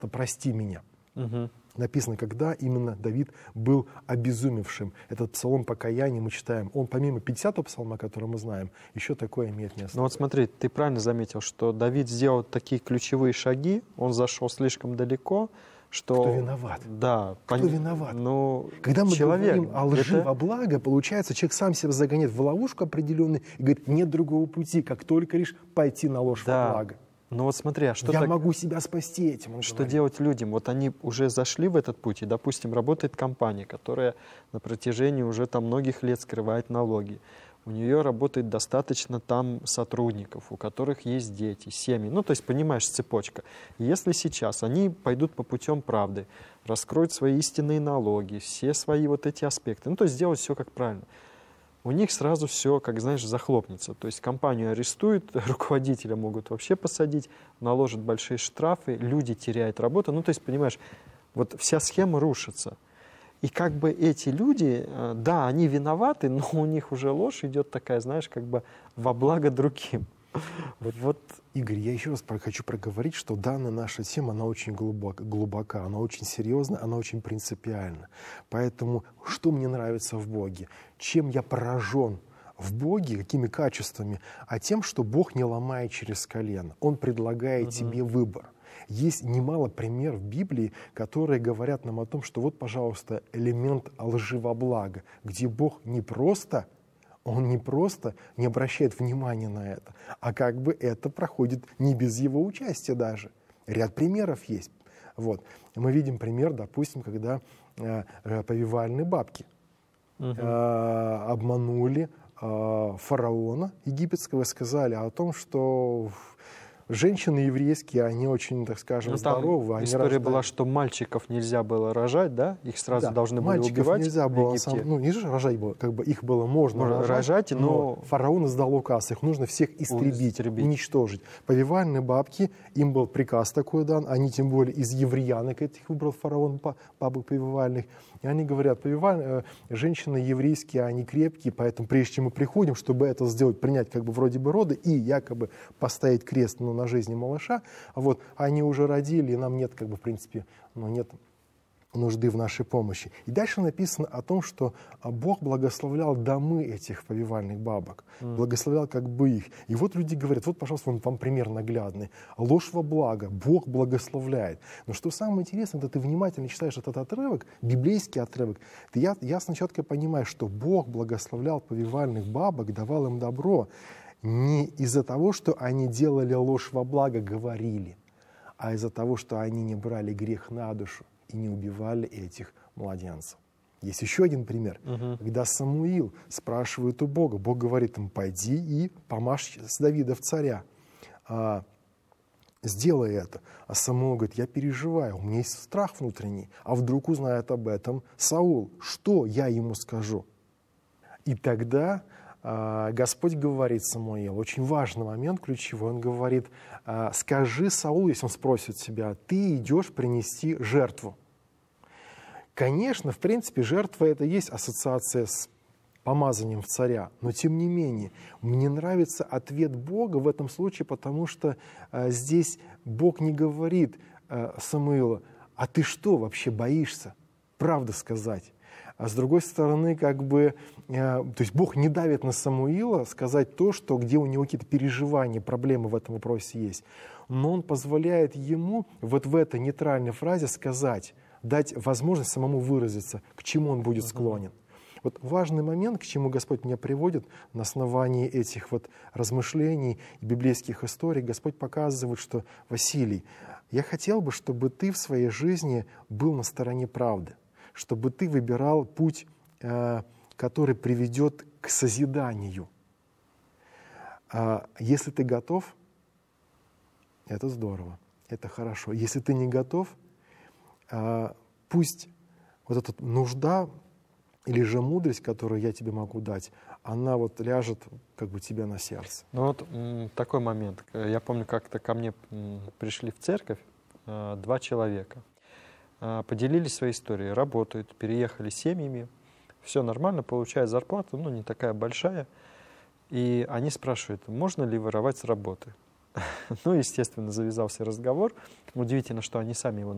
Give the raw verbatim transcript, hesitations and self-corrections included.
то прости меня. Угу. Написано, когда именно Давид был обезумевшим. Этот псалом покаяния мы читаем. Он помимо пятидесятого псалма, который мы знаем, еще такое имеет место. Ну вот смотри, ты правильно заметил, что Давид сделал такие ключевые шаги, он зашел слишком далеко, что... Кто виноват? Да. Кто пон... виноват? Ну, Когда мы человек, говорим о лжи это... во благо, получается, человек сам себя загоняет в ловушку определенную и говорит, нет другого пути, как только лишь пойти на ложь да. во благо. Ну вот смотри, а что Я так... могу себя спасти этим. Он Что говорит. делать людям? Вот они уже зашли в этот путь, и, допустим, работает компания, которая на протяжении уже там многих лет скрывает налоги. У нее работает достаточно там сотрудников, у которых есть дети, семьи. Ну, то есть, понимаешь, цепочка. И если сейчас они пойдут по путем правды, раскроют свои истинные налоги, все свои вот эти аспекты, ну, то есть сделать все как правильно, у них сразу все, как знаешь, захлопнется. То есть компанию арестуют, руководителя могут вообще посадить, наложат большие штрафы, люди теряют работу. Ну, то есть, понимаешь, вот вся схема рушится. И как бы эти люди, да, они виноваты, но у них уже ложь идет такая, знаешь, как бы во благо другим. Вот, Игорь, я еще раз хочу проговорить, что данная наша тема, она очень глубока, глубока, она очень серьезна, она очень принципиальна. Поэтому что мне нравится в Боге? Чем я поражен в Боге, какими качествами? А тем, что Бог не ломает через колено. Он предлагает uh-huh. тебе выбор. Есть немало примеров в Библии, которые говорят нам о том, что вот, пожалуйста, элемент лжи во благо, где Бог не просто... Он не просто не обращает внимания на это, а как бы это проходит не без его участия даже. Ряд примеров есть. Вот. Мы видим пример, допустим, когда э, повивальные бабки угу. э, обманули э, фараона египетского и сказали о том, что женщины еврейские, они очень, так скажем, ну, здоровы. Они история рождают. была, что мальчиков нельзя было рожать, да? Их сразу да, должны были мальчиков убивать нельзя в было, Египте. сам, ну не же рожать было, как бы их было можно, можно рожать, рожать, но... но фараон издал указ, их нужно всех истребить, истребить. уничтожить. Повивальные бабки, им был приказ такой дан, они тем более из евреянок этих выбрал фараон, бабок повивальных, и они говорят, повивальные, женщины еврейские, они крепкие, поэтому прежде чем мы приходим, чтобы это сделать, принять как бы вроде бы роды и якобы поставить крест ну, на жизни малыша, вот, они уже родили, и нам нет, как бы, в принципе, ну, нет нужды в нашей помощи. И дальше написано о том, что Бог благословлял домы этих повивальных бабок, mm. благословлял как бы их. И вот люди говорят, вот, пожалуйста, вон, вам пример наглядный. Ложь во благо, Бог благословляет. Но что самое интересное, когда ты внимательно читаешь этот отрывок, библейский отрывок, ты ясно, четко понимаешь, что Бог благословлял повивальных бабок, давал им добро не из-за того, что они делали ложь во благо, говорили, а из-за того, что они не брали грех на душу и не убивали этих младенцев. Есть еще один пример, uh-huh. когда Самуил спрашивает у Бога, Бог говорит ему, пойди и помажь с Давида в царя, а, сделай это. А Самуил говорит, я переживаю, у меня есть страх внутренний, а вдруг узнает об этом Саул, что я ему скажу? И тогда а, Господь говорит Самуилу, очень важный момент, ключевой, он говорит, а, скажи Саулу, если он спросит себя, ты идешь принести жертву. Конечно, в принципе, жертва это и есть ассоциация с помазанием в царя, но тем не менее, мне нравится ответ Бога в этом случае, потому что а, здесь Бог не говорит а, Самуилу, а ты что вообще боишься правду сказать? А с другой стороны, как бы, э, то есть Бог не давит на Самуила сказать то, что где у него какие-то переживания, проблемы в этом вопросе есть. Но Он позволяет ему вот в этой нейтральной фразе сказать, дать возможность самому выразиться, к чему он будет склонен. Вот важный момент, к чему Господь меня приводит на основании этих вот размышлений и библейских историй, Господь показывает, что, Василий, я хотел бы, чтобы ты в своей жизни был на стороне правды, чтобы ты выбирал путь, э, который приведет к созиданию. А если ты готов, это здорово, это хорошо. Если ты не готов, э, пусть вот эта нужда или же мудрость, которую я тебе могу дать, она вот ляжет как бы тебе на сердце. Ну вот м, такой момент. Я помню, как-то ко мне м, пришли в церковь э, два человека. Поделились своей историей, работают, переехали семьями, все нормально, получают зарплату, ну, не такая большая. И они спрашивают, можно ли воровать с работы? Ну, естественно, завязался разговор. Удивительно, что они сами его